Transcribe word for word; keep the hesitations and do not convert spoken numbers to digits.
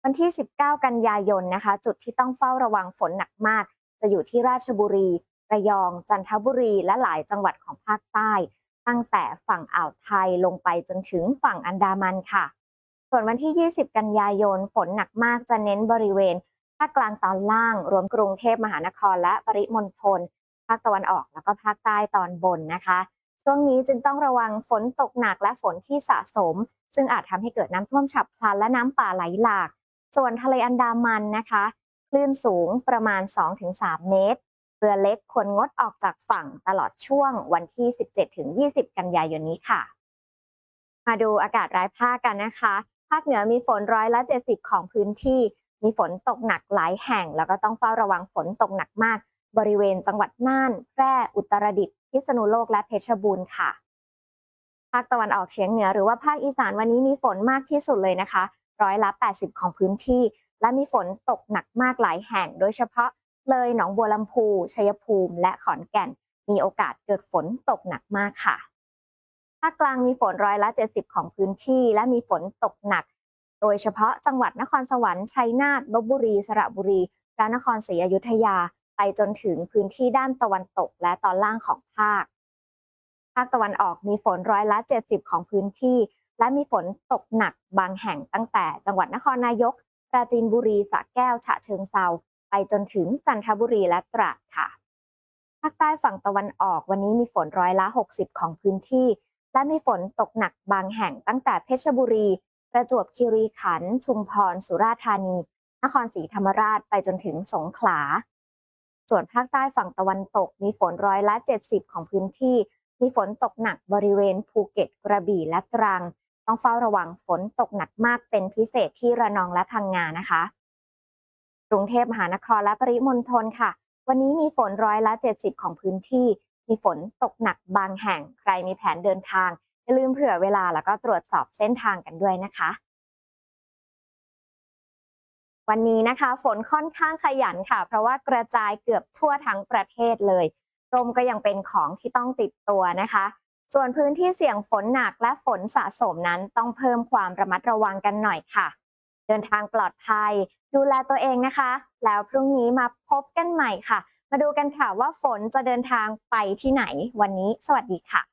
วันที่ สิบเก้า กันยายนนะคะจุดที่ต้องเฝ้าระวังฝนหนักมากจะอยู่ที่ราชบุรีระยองจันทบุรีและหลายจังหวัดของภาคใต้ตั้งแต่ฝั่งอ่าวไทยลงไปจนถึงฝั่งอันดามันค่ะส่วนวันที่ ยี่สิบ กันยายนฝนหนักมากจะเน้นบริเวณภาคกลางตอนล่างรวมกรุงเทพมหานครและปริมณฑลภาคตะวันออกแล้วก็ภาคใต้ตอนบนนะคะช่วงนี้จึงต้องระวังฝนตกหนักและฝนที่สะสมซึ่งอาจทำให้เกิดน้ำท่วมฉับพลันและน้ำป่าไหลหลากส่วนทะเลอันดามันนะคะคลื่นสูงประมาณ สองถึงสาม เมตรเรือเล็กควรงดออกจากฝั่งตลอดช่วงวันที่ สิบเจ็ดถึงยี่สิบ กันยายนนี้ค่ะมาดูอากาศรายภาคกันนะคะภาคเหนือมีฝนร้อยละเจ็ดสิบของพื้นที่มีฝนตกหนักหลายแห่งแล้วก็ต้องเฝ้าระวังฝนตกหนักมากบริเวณจังหวัดน่านแพร่อุตรดิตถ์พิษณุโลกและเพชรบูรณ์ค่ะภาคตะวันออกเฉียงเหนือหรือว่าภาคอีสานวันนี้มีฝนมากที่สุดเลยนะคะร้อยละแปดสิบของพื้นที่และมีฝนตกหนักมากหลายแห่งโดยเฉพาะเลยหนองบัวลำพูชัยภูมิและขอนแก่นมีโอกาสเกิดฝนตกหนักมากค่ะภาคกลางมีฝนร้อยละเจ็ดสิบของพื้นที่และมีฝนตกหนักโดยเฉพาะจังหวัดนครสวรรค์ชัยนาทลพบุรีสระบุรีพระนครศรีอยุธยาไปจนถึงพื้นที่ด้านตะวันตกและตอนล่างของภาคภาคตะวันออกมีฝนร้อยละเจ็ดสิบของพื้นที่และมีฝนตกหนักบางแห่งตั้งแต่จังหวัดนครนายกปราจีนบุรีสระแก้วฉะเชิงเทราไปจนถึงจันทบุรีและตราดค่ะภาคใต้ฝั่งตะวันออกวันนี้มีฝนร้อยละหกสิบของพื้นที่และมีฝนตกหนักบางแห่งตั้งแต่เพชรบุรีประจวบคีรีขันธ์ชุมพรสุราษฎร์ธานีนครศรีธรรมราชไปจนถึงสงขลาส่วนภาคใต้ฝั่งตะวันตกมีฝนร้อยละเจ็ดสิบของพื้นที่มีฝนตกหนักบริเวณภูเก็ตกระบี่และตรังต้องเฝ้าระวังฝนตกหนักมากเป็นพิเศษที่ระนองและพังงานะคะกรุงเทพมหานครและปริมณฑลค่ะวันนี้มีฝนร้อยละเจ็ดสิบของพื้นที่มีฝนตกหนักบางแห่งใครมีแผนเดินทางอย่าลืมเผื่อเวลาแล้วก็ตรวจสอบเส้นทางกันด้วยนะคะวันนี้นะคะฝนค่อนข้างขยันค่ะเพราะว่ากระจายเกือบทั่วทั้งประเทศเลยร่มก็ยังเป็นของที่ต้องติดตัวนะคะส่วนพื้นที่เสี่ยงฝนหนักและฝนสะสมนั้นต้องเพิ่มความระมัดระวังกันหน่อยค่ะเดินทางปลอดภัยดูแลตัวเองนะคะแล้วพรุ่งนี้มาพบกันใหม่ค่ะมาดูกันค่ะว่าฝนจะเดินทางไปที่ไหนวันนี้สวัสดีค่ะ